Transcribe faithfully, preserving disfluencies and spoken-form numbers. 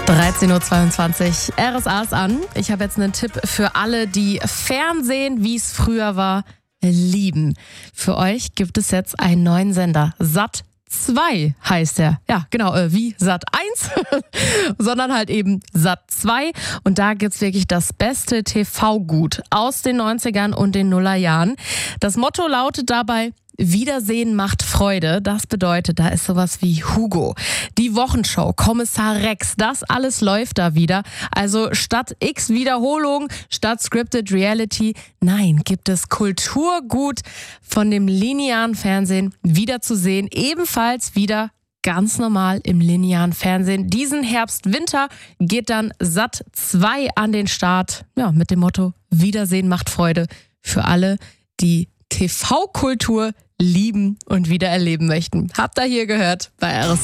dreizehn Uhr zweiundzwanzig, R S A ist an. Ich habe jetzt einen Tipp für alle, die Fernsehen, wie es früher war, lieben. Für euch gibt es jetzt einen neuen Sender. Sat zwei heißt er. Ja, genau, äh, wie Sat eins, sondern halt eben Sat zwei. Und da gibt's wirklich das beste T V-Gut aus den neunzigern und den Nullerjahren. Das Motto lautet dabei: Wiedersehen macht Freude. Das bedeutet, da ist sowas wie Hugo, die Wochenshow, Kommissar Rex, das alles läuft da wieder. Also statt X Wiederholung, statt Scripted Reality, nein, gibt es Kulturgut von dem linearen Fernsehen wiederzusehen. Ebenfalls wieder ganz normal im linearen Fernsehen. Diesen Herbst, Winter geht dann Sat zwei an den Start. Ja, mit dem Motto: Wiedersehen macht Freude für alle, die T V-Kultur lieben und wieder erleben möchten. Habt ihr hier gehört bei R S A.